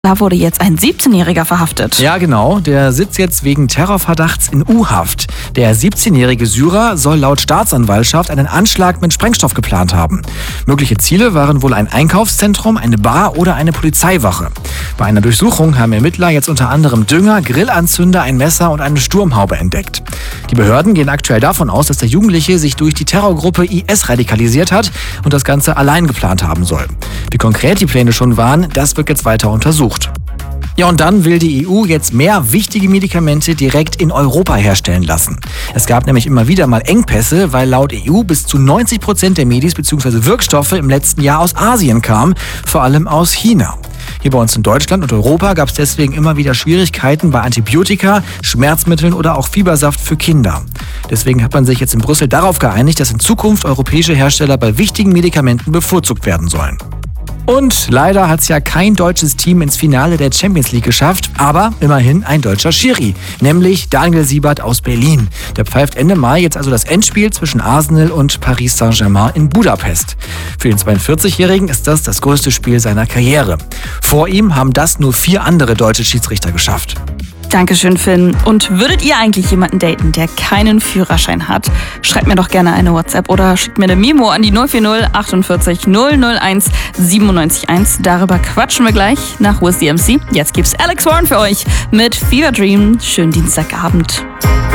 Da wurde jetzt ein 17-Jähriger verhaftet. Ja, genau. Der sitzt jetzt wegen Terrorverdachts in U-Haft. Der 17-jährige Syrer soll laut Staatsanwaltschaft einen Anschlag mit Sprengstoff geplant haben. Mögliche Ziele waren wohl ein Einkaufszentrum, eine Bar oder eine Polizeiwache. Bei einer Durchsuchung haben Ermittler jetzt unter anderem Dünger, Grillanzünder, ein Messer und eine Sturmhaube entdeckt. Die Behörden gehen aktuell davon aus, dass der Jugendliche sich durch die Terrorgruppe IS radikalisiert hat und das Ganze allein geplant haben soll. Wie konkret die Pläne schon waren, das wird jetzt weiter untersucht. Ja, und dann will die EU jetzt mehr wichtige Medikamente direkt in Europa herstellen lassen. Es gab nämlich immer wieder mal Engpässe, weil laut EU bis zu 90% der Medis bzw. Wirkstoffe im letzten Jahr aus Asien kamen, vor allem aus China. Hier bei uns in Deutschland und Europa gab es deswegen immer wieder Schwierigkeiten bei Antibiotika, Schmerzmitteln oder auch Fiebersaft für Kinder. Deswegen hat man sich jetzt in Brüssel darauf geeinigt, dass in Zukunft europäische Hersteller bei wichtigen Medikamenten bevorzugt werden sollen. Und leider hat es ja kein deutsches Team ins Finale der Champions League geschafft, aber immerhin ein deutscher Schiri, nämlich Daniel Siebert aus Berlin. Der pfeift Ende Mai jetzt also das Endspiel zwischen Arsenal und Paris Saint-Germain in Budapest. Für den 42-Jährigen ist das größte Spiel seiner Karriere. Vor ihm haben das nur 4 andere deutsche Schiedsrichter geschafft. Dankeschön, Finn. Und würdet ihr eigentlich jemanden daten, der keinen Führerschein hat? Schreibt mir doch gerne eine WhatsApp oder schickt mir eine Memo an die 040 48 001 97 1. Darüber quatschen wir gleich nach Wiz the MC. Jetzt gibt's Alex Warren für euch mit Fever Dream. Schönen Dienstagabend.